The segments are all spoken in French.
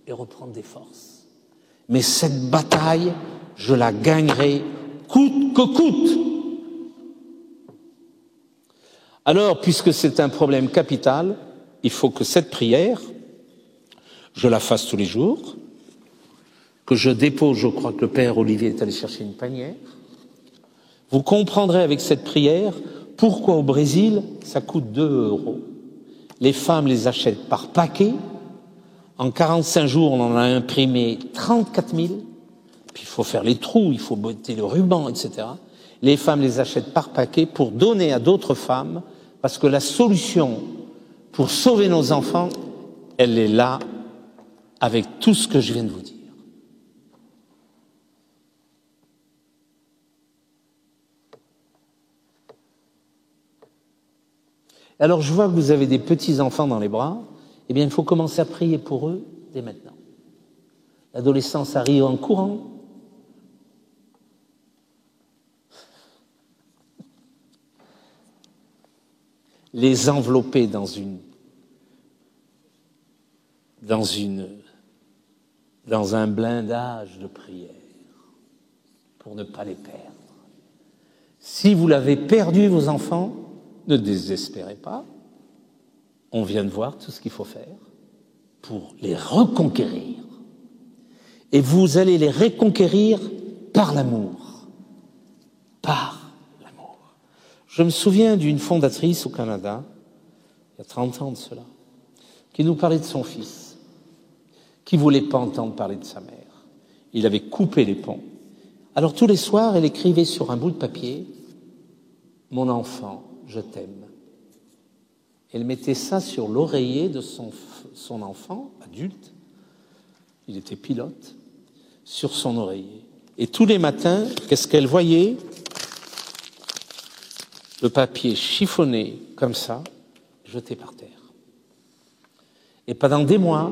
et reprendre des forces. Mais cette bataille, je la gagnerai coûte que coûte. Alors, puisque c'est un problème capital, il faut que cette prière, je la fasse tous les jours, que je dépose, je crois que le Père Olivier est allé chercher une panière. Vous comprendrez avec cette prière pourquoi au Brésil, ça coûte 2 €. Les femmes les achètent par paquet. En 45 jours, on en a imprimé 34 000. Puis il faut faire les trous, il faut botter le ruban, etc. Les femmes les achètent par paquet pour donner à d'autres femmes, parce que la solution pour sauver nos enfants, elle est là, avec tout ce que je viens de vous dire. Alors je vois que vous avez des petits-enfants dans les bras, eh bien il faut commencer à prier pour eux dès maintenant. L'adolescence arrive en courant. Les envelopper dans un blindage de prière pour ne pas les perdre. Si vous l'avez perdu, vos enfants, ne désespérez pas. On vient de voir tout ce qu'il faut faire pour les reconquérir. Et vous allez les reconquérir par l'amour. Par l'amour. Je me souviens d'une fondatrice au Canada, il y a 30 ans de cela, qui nous parlait de son fils, qui ne voulait pas entendre parler de sa mère. Il avait coupé les ponts. Alors tous les soirs, elle écrivait sur un bout de papier « Mon enfant, je t'aime ». Elle mettait ça sur l'oreiller de son enfant, adulte, il était pilote, sur son oreiller. Et tous les matins, qu'est-ce qu'elle voyait? Le papier chiffonné comme ça, jeté par terre. Et pendant des mois,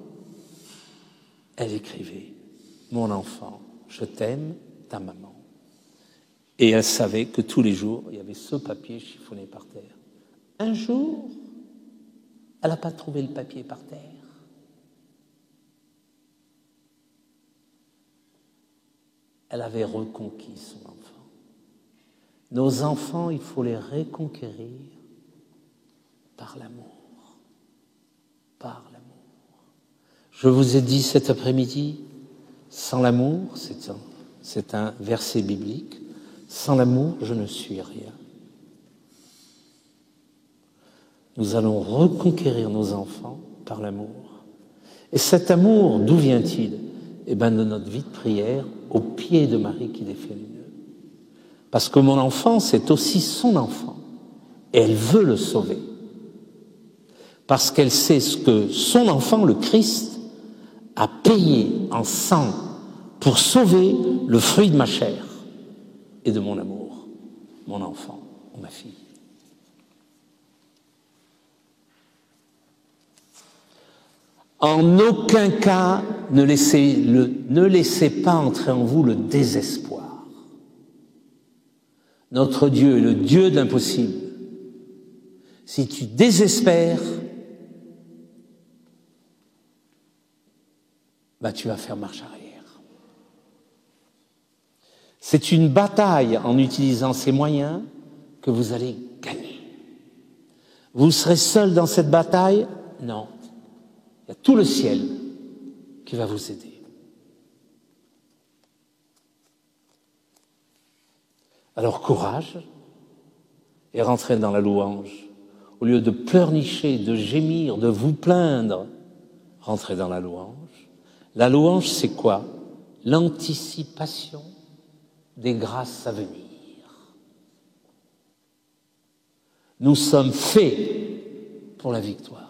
elle écrivait « Mon enfant, je t'aime, ta maman ». Et elle savait que tous les jours, il y avait ce papier chiffonné par terre. Un jour, elle n'a pas trouvé le papier par terre. Elle avait reconquis son enfant. Nos enfants, il faut les reconquérir par l'amour. Par l'amour. Je vous ai dit cet après-midi, sans l'amour, c'est un verset biblique, sans l'amour, je ne suis rien. Nous allons reconquérir nos enfants par l'amour. Et cet amour, d'où vient-il? Eh bien, de notre vie de prière au pied de Marie qui défait les nœuds. Parce que mon enfant, c'est aussi son enfant. Et elle veut le sauver. Parce qu'elle sait ce que son enfant, le Christ, a payé en sang pour sauver le fruit de ma chair et de mon amour, mon enfant ou ma fille. En aucun cas, ne laissez pas entrer en vous le désespoir. Notre Dieu est le Dieu de l'impossible. Si tu désespères, tu vas faire marche arrière. C'est une bataille en utilisant ces moyens que vous allez gagner. Vous serez seul dans cette bataille? Non. Il y a tout le ciel qui va vous aider. Alors courage et rentrez dans la louange. Au lieu de pleurnicher, de gémir, de vous plaindre, rentrez dans la louange. La louange, c'est quoi? L'anticipation des grâces à venir. Nous sommes faits pour la victoire.